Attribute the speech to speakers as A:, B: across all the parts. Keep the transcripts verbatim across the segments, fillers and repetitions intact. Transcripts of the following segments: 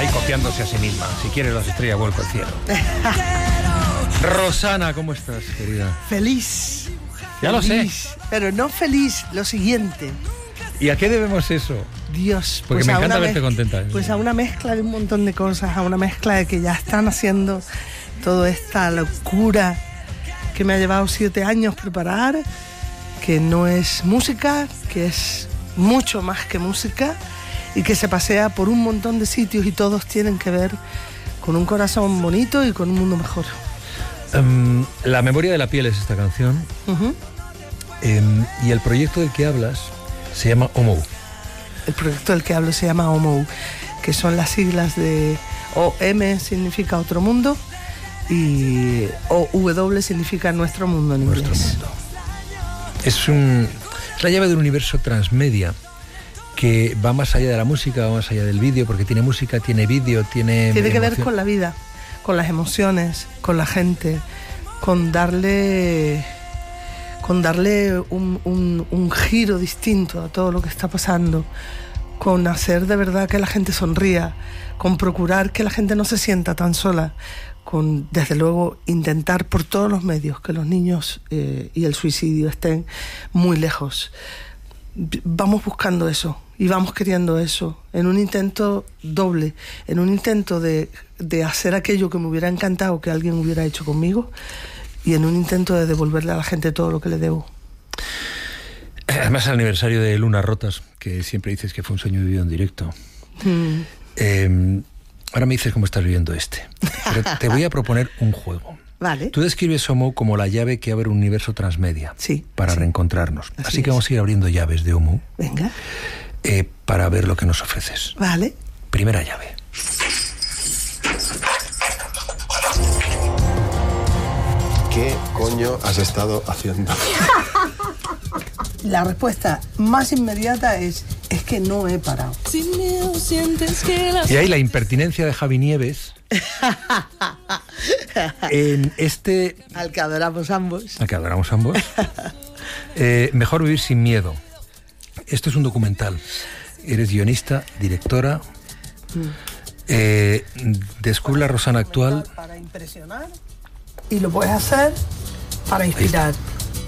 A: ahí copiándose a sí misma. Si quieres las estrellas, vuelco al cielo. Rosana, ¿cómo estás, querida?
B: Feliz.
A: Ya
B: feliz,
A: lo sé.
B: Pero no feliz, lo siguiente.
A: ¿Y a qué debemos eso?
B: Dios,
A: Porque
B: pues
A: me
B: a
A: encanta
B: una
A: verte
B: mez-
A: contenta.
B: Pues a una mezcla de un montón de cosas, a una mezcla de que ya están haciendo toda esta locura que me ha llevado siete años preparar, que no es música, que es mucho más que música y que se pasea por un montón de sitios y todos tienen que ver con un corazón bonito y con un mundo mejor.
A: Um, La memoria de la piel es esta canción.
B: Uh-huh.
A: Um, y el proyecto del que hablas se llama Homo.
B: El proyecto del que hablo se llama Homo, que son las siglas de O M significa otro mundo y O W significa nuestro mundo en
A: Nuestro
B: inglés.
A: mundo. Es, un, es la llave de un universo transmedia que va más allá de la música, va más allá del vídeo, porque tiene música, tiene vídeo, tiene...
B: Tiene que ver
A: emoción.
B: con la vida, con las emociones, con la gente, con darle, con darle un, un, un giro distinto a todo lo que está pasando, con hacer de verdad que la gente sonría, con procurar que la gente no se sienta tan sola, con, desde luego, intentar por todos los medios que los niños eh, y el suicidio estén muy lejos. Vamos buscando eso y vamos queriendo eso en un intento doble, en un intento de, de hacer aquello que me hubiera encantado que alguien hubiera hecho conmigo y en un intento de devolverle a la gente todo lo que le debo.
A: Además, el aniversario de Lunas Rotas, que siempre dices que fue un sueño vivido en directo.
B: Mm.
A: Eh, ahora me dices cómo estás viviendo este. Pero te voy a proponer un juego.
B: Vale.
A: Tú describes Homo como la llave que abre un universo transmedia
B: Sí,
A: para
B: sí.
A: reencontrarnos.
B: Así
A: Así que
B: es.
A: vamos a ir abriendo llaves de Homo
B: Venga,
A: eh, para ver lo que nos ofreces.
B: vale.
A: Primera llave.
C: ¿Qué coño has estado haciendo?
B: La respuesta más inmediata es, es que no he parado.
D: Sin miedo sientes que las...
A: Y ahí la impertinencia de Javi Nieves en este...
B: Al que adoramos ambos.
A: al que adoramos ambos. Eh, mejor vivir sin miedo. Esto es un documental. Eres guionista, directora. Eh, descubre la Rosana actual.
B: Para impresionar y lo puedes hacer para inspirar.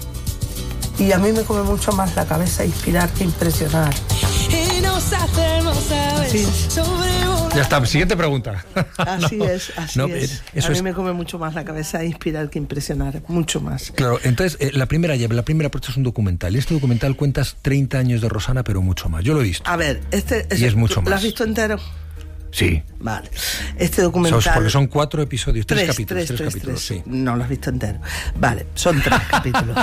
B: Y a mí me come mucho más la cabeza inspirar que impresionar.
D: Y nos hacemos aves
B: Sí.
D: sobrevolar.
A: Ya está, siguiente pregunta.
B: Así
A: No,
B: es, así
A: no,
B: es.
A: eh, Eso
B: a mí
A: es
B: me come mucho más la cabeza inspirar que impresionar, mucho más.
A: claro. Entonces, eh, la primera llave, la primera apuesta es un documental. Y este documental cuentas treinta años de Rosana, pero mucho más. Yo lo he visto.
B: A ver, este
A: Y es mucho
B: ¿lo
A: más.
B: has visto entero?
A: Sí.
B: Vale. Este documental...
A: Son- porque son cuatro episodios, tres,
B: Tres,
A: capítulos.
B: tres,
A: Tres,
B: tres,
A: capítulos,
B: tres.
A: sí.
B: No lo has visto entero. Vale, son tres capítulos.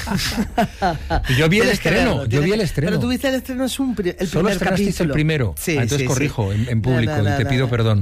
A: Y yo vi el
B: Tienes que
A: estreno,
B: verlo,
A: yo
B: tienes
A: vi el
B: que-
A: estreno.
B: Pero tú viste el estreno, es un pri- el
A: Solo
B: primer
A: estrenasteis
B: capítulo.
A: el primero.
B: Sí,
A: Ah, entonces
B: sí,
A: corrijo
B: sí.
A: en- en público
B: No, no,
A: y te
B: no,
A: pido
B: no.
A: perdón.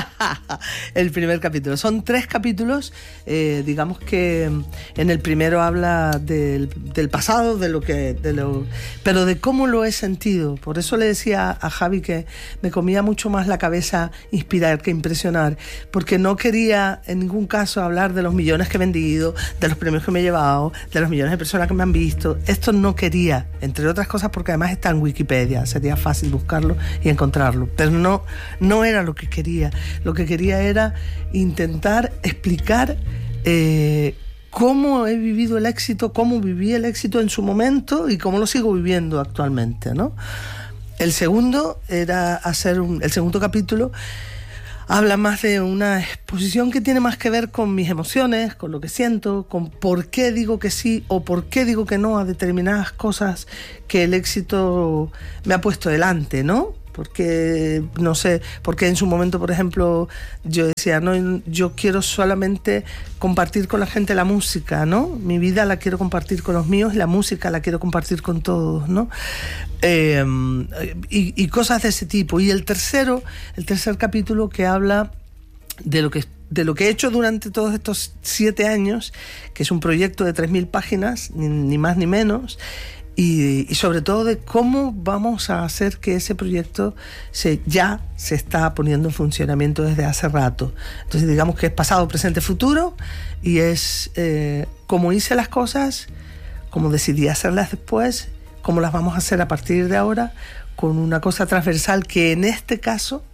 B: El primer capítulo. Son tres capítulos. Eh, digamos que en el primero habla del, del pasado, de lo que, de lo, pero de cómo lo he sentido. Por eso le decía a Javi que me comía mucho más la cabeza inspirar que impresionar, porque no quería en ningún caso hablar de los millones que he vendido, de los premios que me he llevado, de los millones de personas que me han visto. Esto no quería, entre otras cosas porque además está en Wikipedia, sería fácil buscarlo y encontrarlo, pero no, no era lo que quería. Lo que quería era intentar explicar eh, cómo he vivido el éxito, cómo viví el éxito en su momento y cómo lo sigo viviendo actualmente, ¿no? El segundo era hacer un, el segundo capítulo habla más de una exposición que tiene más que ver con mis emociones, con lo que siento, con por qué digo que sí o por qué digo que no a determinadas cosas que el éxito me ha puesto delante, ¿no? Porque, no sé, porque en su momento, por ejemplo, yo decía, no, yo quiero solamente compartir con la gente la música, ¿no? Mi vida la quiero compartir con los míos y la música la quiero compartir con todos, ¿no? Eh, y, y cosas de ese tipo. Y el tercero, el tercer capítulo que habla de lo que de lo que he hecho durante todos estos siete años, que es un proyecto de tres mil páginas, ni, ni más ni menos, y, y sobre todo de cómo vamos a hacer que ese proyecto se, ya se está poniendo en funcionamiento desde hace rato. Entonces digamos que es pasado, presente, futuro, y es eh, cómo hice las cosas, cómo decidí hacerlas después, cómo las vamos a hacer a partir de ahora, con una cosa transversal que en este caso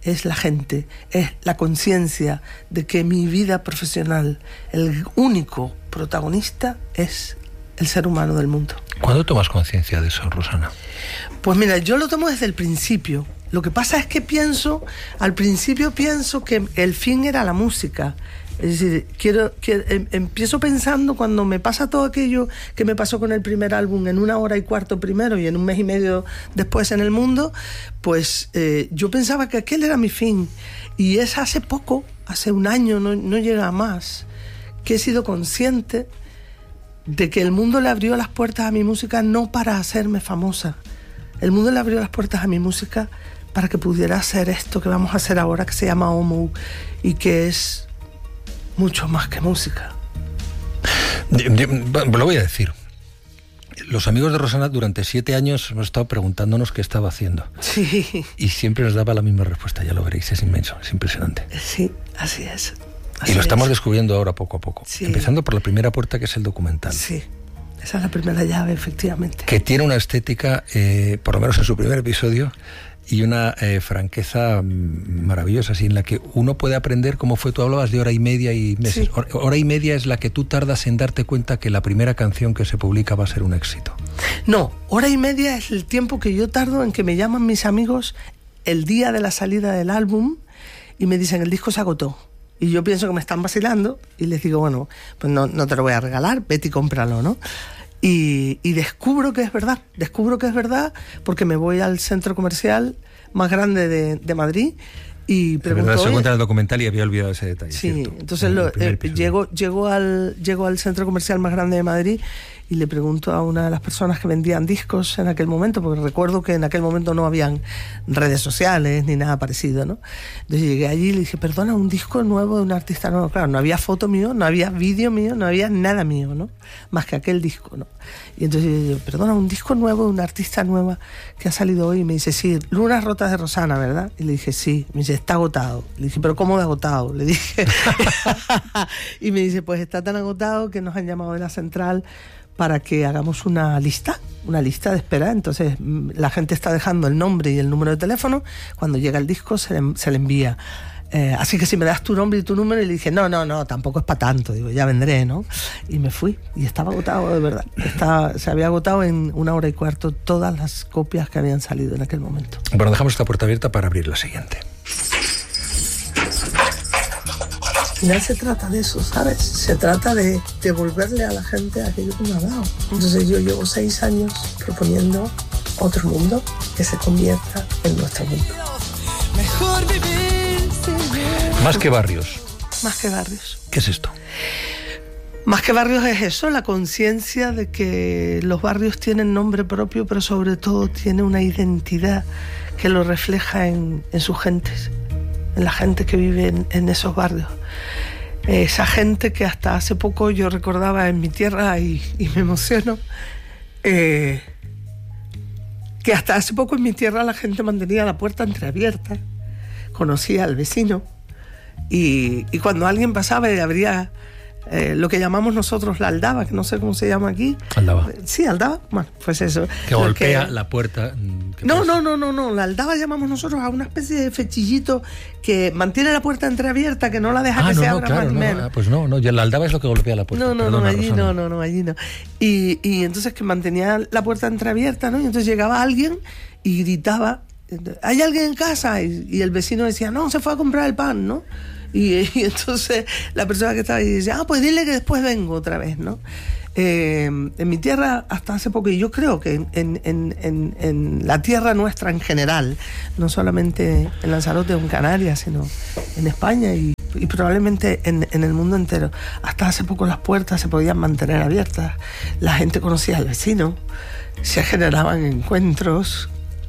B: es la gente, es la conciencia de que mi vida profesional, el único protagonista es el ser humano del mundo.
A: ¿Cuándo tomas conciencia de eso, Rosana?
B: Pues mira, yo lo tomo desde el principio. Lo que pasa es que pienso, al principio pienso que el fin era la música. Es decir, quiero, quiero em, empiezo pensando cuando me pasa todo aquello que me pasó con el primer álbum en una hora y cuarto primero y en un mes y medio después en el mundo, pues eh, yo pensaba que aquel era mi fin. Y es hace poco, hace un año, no, no llega a más, que he sido consciente de que el mundo le abrió las puertas a mi música no para hacerme famosa. El mundo le abrió las puertas a mi música para que pudiera hacer esto que vamos a hacer ahora, que se llama Homo, y que es mucho más que música.
A: Lo voy a decir. Los amigos de Rosana durante siete años hemos estado preguntándonos qué estaba haciendo.
B: Sí.
A: Y siempre nos daba la misma respuesta, ya lo veréis, es inmenso, es impresionante.
B: Sí, así es. Así
A: y lo estamos
B: es.
A: descubriendo ahora poco a poco.
B: Sí.
A: Empezando por la primera puerta, que es el documental.
B: Sí, esa es la primera llave, efectivamente.
A: Que tiene una estética, eh, por lo menos en su primer episodio, y una eh, franqueza maravillosa, así en la que uno puede aprender cómo fue. Tú hablabas de hora y media y meses.
B: Sí.
A: Hora y media es la que tú tardas en darte cuenta que la primera canción que se publica va a ser un éxito.
B: No, hora y media es el tiempo que yo tardo en que me llaman mis amigos el día de la salida del álbum y me dicen, el disco se agotó. Y yo pienso que me están vacilando y les digo, bueno, pues no, no te lo voy a regalar, vete y cómpralo, ¿no? Y, y descubro que es verdad, descubro que es verdad porque me voy al centro comercial más grande de, de Madrid y pregunto...
A: verdad, se cuenta en el documental y había olvidado ese detalle.
B: Sí,
A: ¿cierto?
B: entonces lo, eh, llego, llego, al, llego al centro comercial más grande de Madrid y le pregunto a una de las personas que vendían discos en aquel momento, porque recuerdo que en aquel momento no habían redes sociales ni nada parecido, ¿no? Entonces llegué allí y le dije, perdona, un disco nuevo de un artista nuevo. Claro, no había foto mío, no había vídeo mío, no había nada mío, ¿no? Más que aquel disco, ¿no? Y entonces yo digo, perdona, un disco nuevo de una artista nueva que ha salido hoy. Y me dice, sí, Lunas Rotas de Rosana, ¿verdad? Y le dije, sí. Me dice, está agotado. Le dije, ¿pero cómo de agotado? Le dije. Y me dice, pues está tan agotado que nos han llamado de la central para que hagamos una lista, una lista de espera. Entonces la gente está dejando el nombre y el número de teléfono. Cuando llega el disco se le, se le envía. Eh, así que si me das tu nombre y tu número, y le dije, no, no, no, tampoco es para tanto, digo, ya vendré, ¿no? Y me fui, y estaba agotado, de verdad. Estaba, se había agotado en una hora y cuarto todas las copias que habían salido en aquel momento.
A: Bueno, dejamos esta puerta abierta para abrir la siguiente.
B: Ya se trata de eso, ¿sabes? Se trata de devolverle a la gente aquello que me ha dado. Entonces yo llevo seis años proponiendo otro mundo que se convierta en nuestro mundo.
D: Mejor vivir sin miedo.
A: Más que barrios.
B: Más que barrios.
A: ¿Qué es esto?
B: Más que barrios es eso, la conciencia de que los barrios tienen nombre propio, pero sobre todo tiene una identidad que lo refleja en, en sus gentes, en la gente que vive en, en esos barrios. Esa gente que hasta hace poco yo recordaba en mi tierra y, y me emociono, eh, que hasta hace poco en mi tierra la gente mantenía la puerta entreabierta, conocía al vecino y, y cuando alguien pasaba y abría eh, lo que llamamos nosotros la aldaba, que no sé cómo se llama aquí.
A: Aldaba.
B: Sí, aldaba. Bueno, pues eso.
A: Que golpea
B: que...
A: la puerta. Que
B: no,
A: pues...
B: no, no, no, no. La aldaba llamamos nosotros a una especie de fechillito que mantiene la puerta entreabierta, que no la deja
A: ah,
B: que
A: no,
B: se
A: no,
B: abra
A: claro,
B: más ni
A: no,
B: menos.
A: Ah, pues no, no, ya la aldaba es lo que golpea la puerta.
B: No, no,
A: Perdona,
B: no, allí
A: Rosana.
B: no, no, no, allí no. Y, y entonces que mantenía la puerta entreabierta, ¿no? Y entonces llegaba alguien y gritaba, ¿hay alguien en casa? Y, y el vecino decía, no, se fue a comprar el pan, ¿no? Y, y entonces la persona que estaba ahí dice, ah, pues dile que después vengo otra vez, ¿no? Eh, en mi tierra hasta hace poco, y yo creo que en, en, en, en la tierra nuestra en general, no solamente en Lanzarote o en Canarias, sino en España y, y probablemente en, en el mundo entero, hasta hace poco las puertas se podían mantener abiertas, la gente conocía al vecino, se generaban encuentros,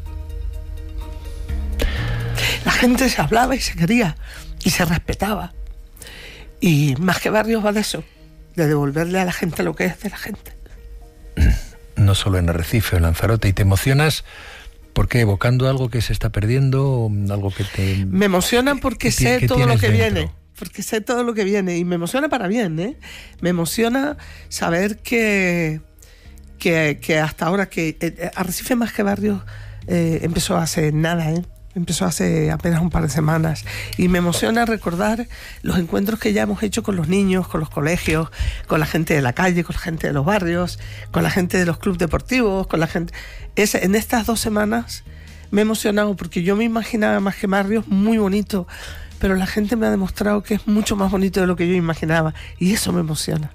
B: la gente se hablaba y se quería y se respetaba. Y más que barrios va de eso, de devolverle a la gente lo que es de la gente.
A: No solo en Arrecife o en Lanzarote. ¿Y te emocionas porque evocando algo que se está perdiendo, algo que te...
B: Me emociona porque
A: que,
B: sé
A: que
B: todo lo que
A: dentro?
B: viene. Porque sé todo lo que viene. Y me emociona para bien, ¿eh? Me emociona saber que, que, que hasta ahora que eh, Arrecife más que barrios eh, empezó hace nada, ¿eh? Empezó hace apenas un par de semanas y me emociona recordar los encuentros que ya hemos hecho con los niños, con los colegios, con la gente de la calle, con la gente de los barrios, con la gente de los clubes deportivos, con la gente... Es, en estas dos semanas me he emocionado porque yo me imaginaba más que barrios muy bonito, pero la gente me ha demostrado que es mucho más bonito de lo que yo imaginaba y eso me emociona.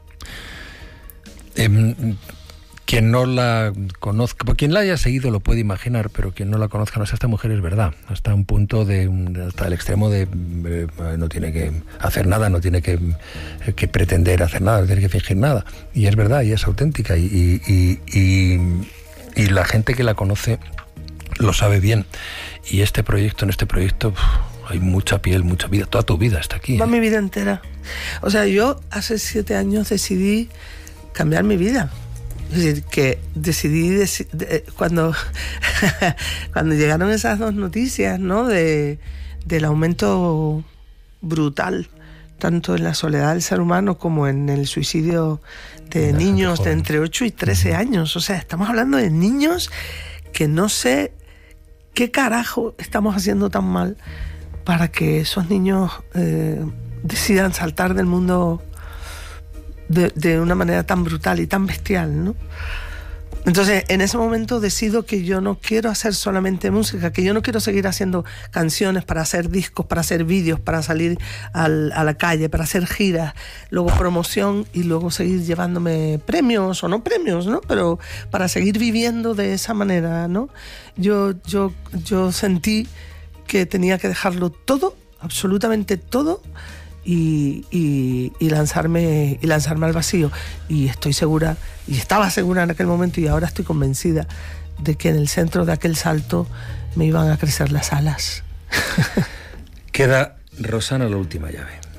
A: Eh, Quien no la conozca, quien la haya seguido lo puede imaginar, pero quien no la conozca, no sé, esta mujer es verdad, hasta un punto de, hasta el extremo de eh, no tiene que hacer nada, no tiene que, que pretender hacer nada, no tiene que fingir nada, y es verdad, y es auténtica, y, y, y, y la gente que la conoce lo sabe bien, y este proyecto, en este proyecto uf, hay mucha piel, mucha vida, toda tu vida está aquí.
B: Va
A: ¿eh?
B: mi vida entera. O sea, yo hace siete años decidí cambiar mi vida. Es decir, que decidí, deci- de, cuando, cuando llegaron esas dos noticias, ¿no? De, del aumento brutal, tanto en la soledad del ser humano como en el suicidio de
A: La
B: niños de
A: joven.
B: entre ocho y trece años. O sea, estamos hablando de niños que no sé qué carajo estamos haciendo tan mal para que esos niños eh, decidan saltar del mundo De, de una manera tan brutal y tan bestial, ¿no? Entonces, en ese momento decido que yo no quiero hacer solamente música, que yo no quiero seguir haciendo canciones para hacer discos, para hacer vídeos, para salir al, a la calle, para hacer giras, luego promoción y luego seguir llevándome premios o no premios, ¿no? Pero para seguir viviendo de esa manera, ¿no? Yo, yo, yo sentí que tenía que dejarlo todo, absolutamente todo, Y, y, y lanzarme y lanzarme al vacío, y estoy segura, y estaba segura en aquel momento y ahora estoy convencida de que en el centro de aquel salto me iban a crecer las alas.
A: Queda Rosana, la última llave.